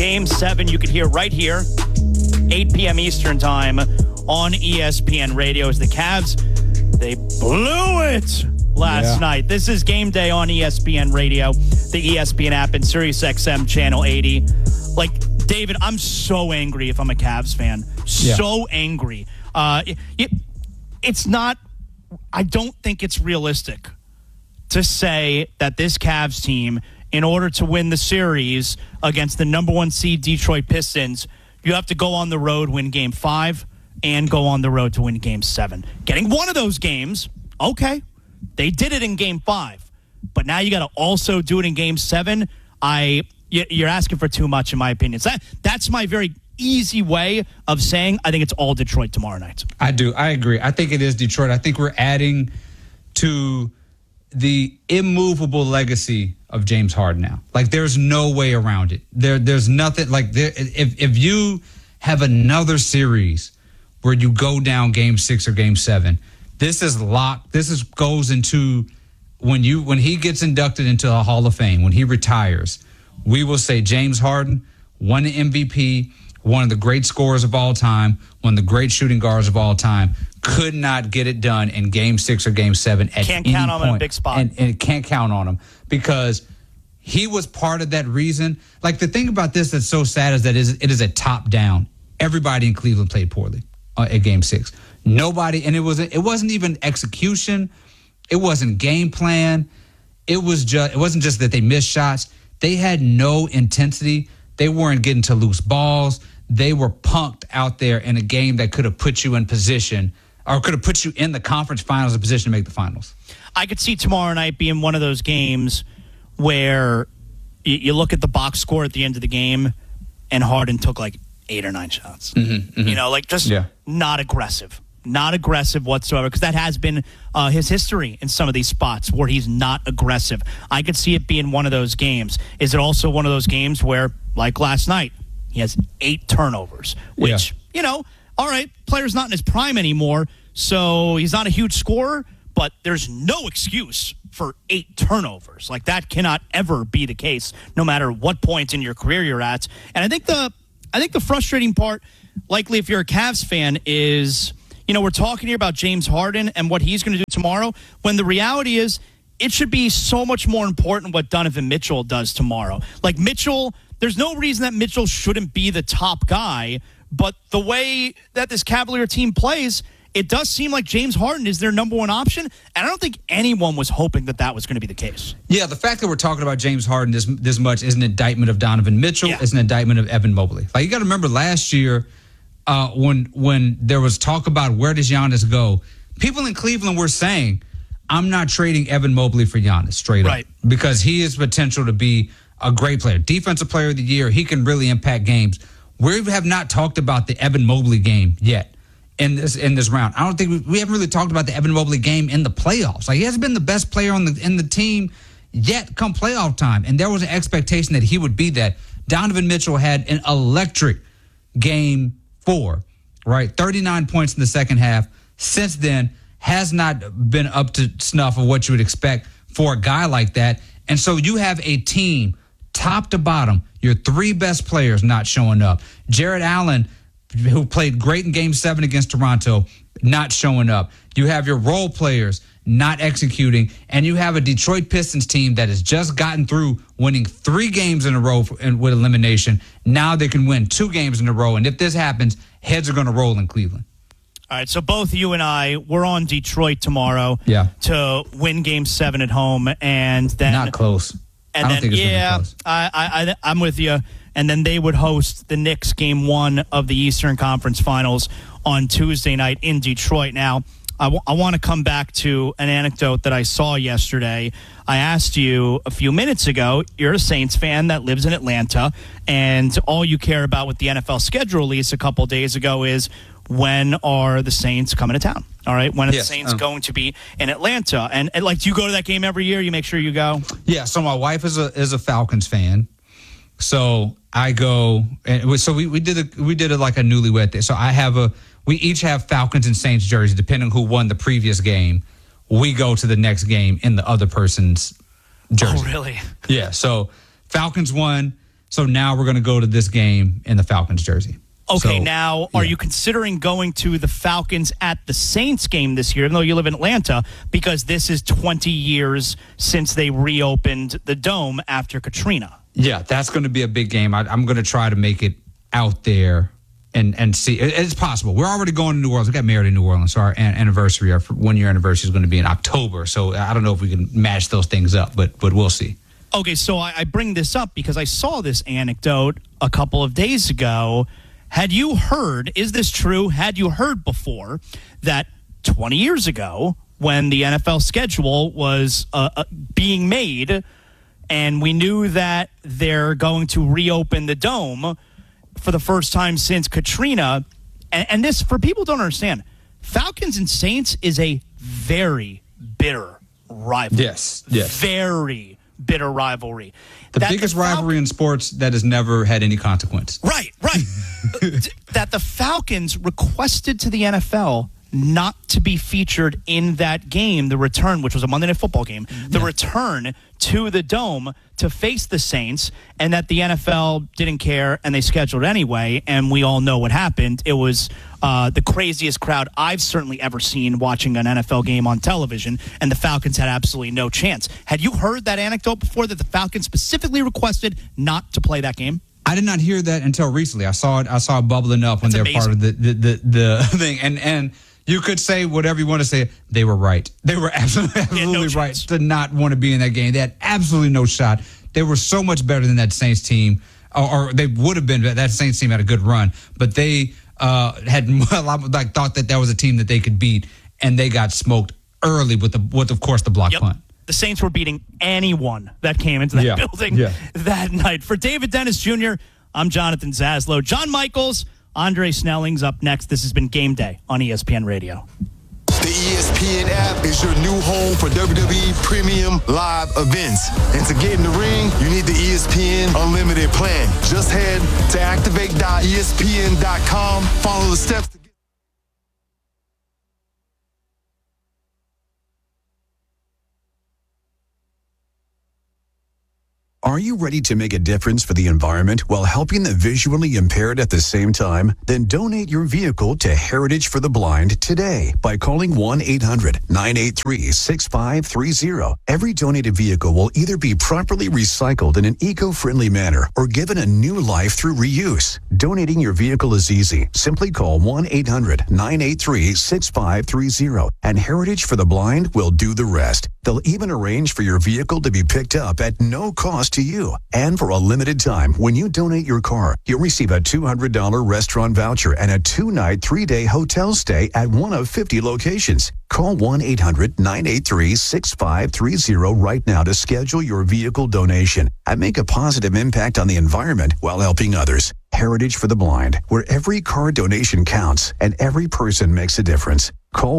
Game 7, you could hear right here, 8 p.m. Eastern Time on ESPN Radio as the Cavs, they blew it last night. This is Game Day on ESPN Radio, the ESPN app, and SiriusXM Channel 80. Like, David, I'm so angry if I'm a Cavs fan. So angry. It's not, I don't think it's realistic to say that this Cavs team, in order to win the series against the number 1 seed Detroit Pistons, you have to go on the road, win Game 5, and go on the road to win Game 7. Getting one of those games, okay. They did it in Game 5. But now you got to also do it in Game 7. You're asking for too much, in my opinion. So that's my very easy way of saying I think it's all Detroit tomorrow night. I do. I agree. I think it is Detroit. I think we're adding to the immovable legacy of James Harden now. Like, there's no way around it. There's nothing like there. If you have another series where you go down Game 6 or Game 7, this is locked. Goes into when he gets inducted into the Hall of Fame, when he retires, we will say James Harden won the MVP, one of the great scorers of all time, one of the great shooting guards of all time, could not get it done in Game 6 or Game 7 at any point. Can't count on him in a big spot. And can't count on him because he was part of that reason. Like, the thing about this that's so sad is that it is a top-down. Everybody in Cleveland played poorly at Game 6. Nobody, and it wasn't even execution. It wasn't game plan. It wasn't just that they missed shots. They had no intensity. They weren't getting to loose balls. They were punked out there in a game that could have put you in position or could have put you in the conference finals in position to make the finals. I could see tomorrow night being one of those games where you look at the box score at the end of the game and Harden took like 8 or 9 shots. Not aggressive. Not aggressive whatsoever, because that has been his history in some of these spots where he's not aggressive. I could see it being one of those games. Is it also one of those games where, like last night, he has 8 turnovers, which, all right, player's not in his prime anymore, so he's not a huge scorer, but there's no excuse for 8 turnovers. Like, that cannot ever be the case, no matter what point in your career you're at. And I think the frustrating part, likely if you're a Cavs fan, is, we're talking here about James Harden and what he's going to do tomorrow, when the reality is it should be so much more important what Donovan Mitchell does tomorrow. Like, Mitchell, there's no reason that Mitchell shouldn't be the top guy, but the way that this Cavalier team plays, it does seem like James Harden is their number 1 option, and I don't think anyone was hoping that was going to be the case. Yeah, the fact that we're talking about James Harden this much is an indictment of Donovan Mitchell, is an indictment of Evan Mobley. Like, you got to remember last year when there was talk about where does Giannis go, people in Cleveland were saying, I'm not trading Evan Mobley for Giannis straight up, because he has potential to be a great player. Defensive player of the year, he can really impact games. We have not talked about the Evan Mobley game yet in this round. I don't think we haven't really talked about the Evan Mobley game in the playoffs. Like, he hasn't been the best player in the team yet come playoff time, and there was an expectation that he would be that. Donovan Mitchell had an electric Game 4, right? 39 points in the second half. Since then, has not been up to snuff of what you would expect for a guy like that. And so you have a team, top to bottom, your 3 best players not showing up. Jarrett Allen, who played great in Game 7 against Toronto, not showing up. You have your role players not executing, and you have a Detroit Pistons team that has just gotten through winning 3 games in a row with elimination. Now they can win 2 games in a row, and if this happens, heads are going to roll in Cleveland. All right, so both you and I, we're on Detroit tomorrow to win Game 7 at home, and then not close. And I don't think it's gonna be close. I'm with you. And then they would host the Knicks Game 1 of the Eastern Conference Finals on Tuesday night in Detroit. Now, I want to come back to an anecdote that I saw yesterday. I asked you a few minutes ago, you're a Saints fan that lives in Atlanta, and all you care about with the NFL schedule release a couple days ago is, when are the Saints coming to town? All right, when are the Saints going to be in Atlanta? And like, do you go to that game every year? You make sure you go? Yeah, so my wife is a Falcons fan. So I go, and so we did it like a newlywed thing. So we each have Falcons and Saints jerseys, depending on who won the previous game. We go to the next game in the other person's jersey. Oh, really? Yeah. So Falcons won, So now we're going to go to this game in the Falcons jersey. Okay, now, are you considering going to the Falcons at the Saints game this year, even though you live in Atlanta, because this is 20 years since they reopened the Dome after Katrina? Yeah, that's going to be a big game. I'm going to try to make it out there and see. It's possible. We're already going to New Orleans. We got married in New Orleans, so our anniversary, our 1-year anniversary is going to be in October. So I don't know if we can match those things up, but we'll see. Okay, so I bring this up because I saw this anecdote a couple of days ago. Had you heard, is this true, had you heard before that 20 years ago when the NFL schedule was being made and we knew that they're going to reopen the Dome for the first time since Katrina, and this, for people who don't understand, Falcons and Saints is a very bitter rivalry. Yes. Very bitter rivalry. The biggest rivalry in sports that has never had any consequence. Right. That the Falcons requested to the NFL not to be featured in that game, the return, which was a Monday Night Football game, the return to the Dome to face the Saints, and that the NFL didn't care and they scheduled it anyway, and we all know what happened. It was the craziest crowd I've certainly ever seen watching an NFL game on television, and the Falcons had absolutely no chance. Had you heard that anecdote before, that the Falcons specifically requested not to play that game? I did not hear that until recently. I saw it bubbling up when they were part of the thing, and you could say whatever you want to say. They were right. They were absolutely right to not want to be in that game. They had absolutely no shot. They were so much better than that Saints team, or they would have been. That Saints team had a good run, but they had a lot, thought that was a team that they could beat, and they got smoked early with of course the block punt. The Saints were beating anyone that came into that building that night. For David Dennis Jr., I'm Jonathan Zaslow. John Michaels, Andre Snelling's up next. This has been Game Day on ESPN Radio. The ESPN app is your new home for WWE Premium Live events. And to get in the ring, you need the ESPN Unlimited plan. Just head to activate.espn.com. Follow the steps to get. Are you ready to make a difference for the environment while helping the visually impaired at the same time? Then donate your vehicle to Heritage for the Blind today by calling 1-800-983-6530. Every donated vehicle will either be properly recycled in an eco-friendly manner or given a new life through reuse. Donating your vehicle is easy. Simply call 1-800-983-6530 and Heritage for the Blind will do the rest. They'll even arrange for your vehicle to be picked up at no cost to you. And for a limited time, when you donate your car, you'll receive a $200 restaurant voucher and a 2-night, 3-day hotel stay at one of 50 locations. Call 1-800-983-6530 right now to schedule your vehicle donation and make a positive impact on the environment while helping others. Heritage for the Blind, where every car donation counts and every person makes a difference. Call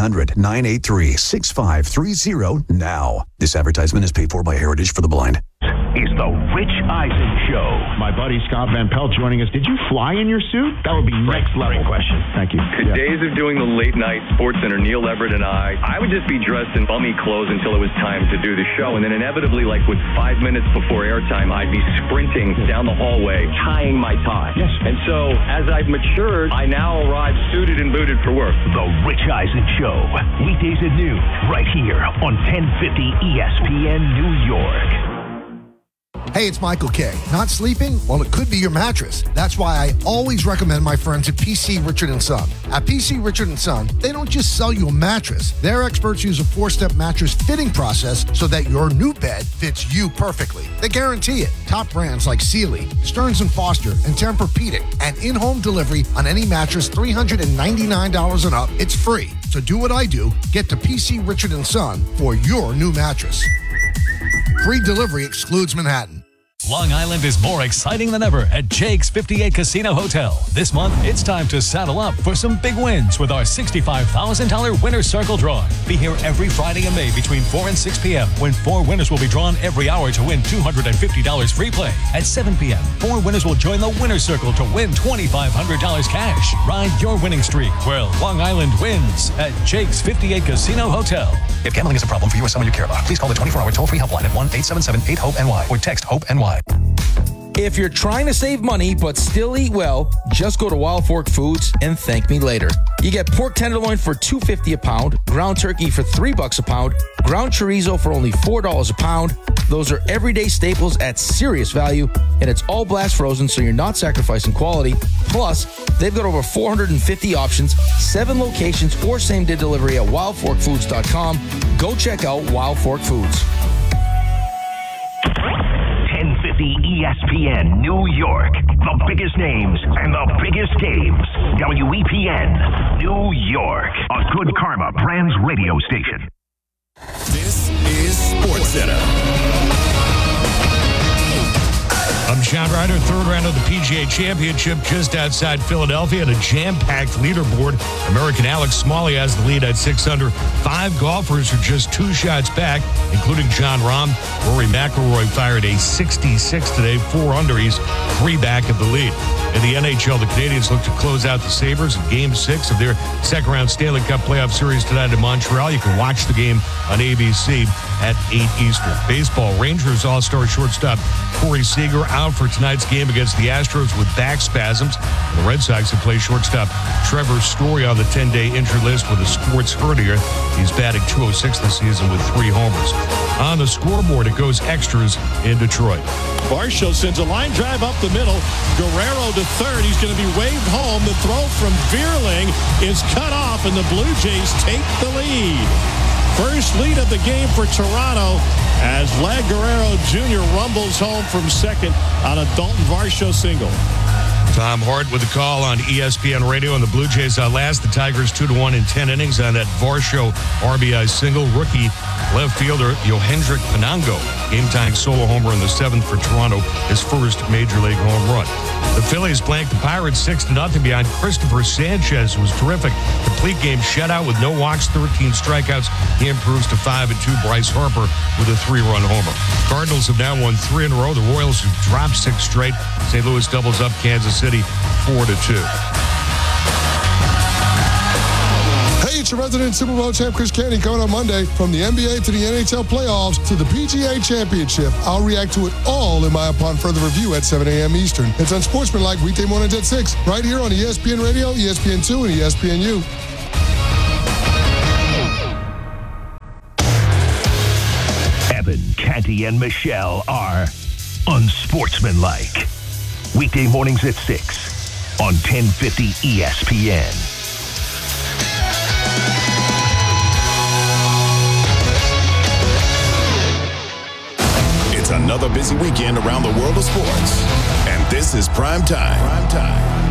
1-800-983-6530 now. This advertisement is paid for by Heritage for the Blind. Is the Rich Eisen Show. My buddy Scott Van Pelt joining us. Did you fly in your suit? That would be next level. Great question. Thank you. The days of doing the late night Sports Center, Neil Everett and I would just be dressed in bummy clothes until it was time to do the show. And then inevitably, like with 5 minutes before airtime, I'd be sprinting down the hallway, tying my tie. Yes. And so as I've matured, I now arrive suited and booted for work. The Rich Eisen Show. Weekdays at noon, right here on 1050 ESPN New York. Hey, it's Michael K. Not sleeping? Well, it could be your mattress. That's why I always recommend my friends at PC Richard & Son. At PC Richard & Son, they don't just sell you a mattress. Their experts use a 4-step mattress fitting process so that your new bed fits you perfectly. They guarantee it. Top brands like Sealy, Stearns & Foster, and Tempur-Pedic, and in-home delivery on any mattress $399 and up. It's free. So do what I do. Get to PC Richard & Son for your new mattress. Free delivery excludes Manhattan. Long Island is more exciting than ever at Jake's 58 Casino Hotel. This month, it's time to saddle up for some big wins with our $65,000 Winner's Circle drawing. Be here every Friday in May between 4 and 6 p.m. when 4 winners will be drawn every hour to win $250 free play. At 7 p.m., 4 winners will join the Winner's Circle to win $2,500 cash. Ride your winning streak where Long Island wins at Jake's 58 Casino Hotel. If gambling is a problem for you or someone you care about, please call the 24-hour toll-free helpline at 1-877-8-HOPE-NY or text HOPE-NY. If you're trying to save money but still eat well, just go to Wild Fork Foods and thank me later. You get pork tenderloin for $2.50 a pound, ground turkey for $3 a pound, ground chorizo for only $4 a pound. Those are everyday staples at serious value, and it's all blast frozen, so you're not sacrificing quality. Plus, they've got over 450 options, 7 locations, or same-day delivery at wildforkfoods.com. Go check out Wild Fork Foods. 1050 ESPN New York. The biggest names and the biggest games. WEPN New York. A Good Karma Brands radio station. This is SportsCenter. I'm Sean Ryder, third round of the PGA Championship just outside Philadelphia at a jam-packed leaderboard. American Alex Smalley has the lead at 6 under. 5 golfers are just 2 shots back, including Jon Rahm. Rory McIlroy fired a 66 today, 4 under. He's 3 back at the lead. In the NHL, the Canadiens look to close out the Sabres in Game 6 of their second-round Stanley Cup playoff series tonight in Montreal. You can watch the game on ABC at 8 Eastern. Baseball, Rangers All-Star shortstop Corey Seager out for tonight's game against the Astros with back spasms. The Red Sox have played shortstop Trevor Story on the 10-day injured list with a sports hernia. He's batting .206 this season with 3 homers. On the scoreboard, it goes extras in Detroit. Varsho sends a line drive up the middle. Guerrero to third. He's going to be waved home. The throw from Vierling is cut off, and the Blue Jays take the lead. First lead of the game for Toronto as Vlad Guerrero Jr. rumbles home from second on a Dalton Varsho single. Tom Hart with the call on ESPN Radio, and the Blue Jays outlast the Tigers 2-1 in 10 innings on that Varsho RBI single. Rookie left fielder Yohendrick Pinango, game-tying solo homer in the 7th for Toronto, his first Major League home run. The Phillies blanked the Pirates 6-0 behind Christopher Sanchez, who was terrific. Complete game shutout with no walks, 13 strikeouts. He improves to 5-2. Bryce Harper with a 3-run homer. Cardinals have now won 3 in a row. The Royals have dropped 6 straight. St. Louis doubles up Kansas City 4-2. Hey, it's your resident Super Bowl champ Chris Canty coming on Monday. From the NBA to the NHL playoffs to the PGA Championship, I'll react to it all in my upon further review at 7 a.m. Eastern. It's Unsportsmanlike weekday mornings at 6, right here on ESPN Radio, ESPN2, and ESPNU. Evan, Canty, and Michelle are Unsportsmanlike. Weekday mornings at 6 on 1050 ESPN. It's another busy weekend around the world of sports, and this is Prime Time.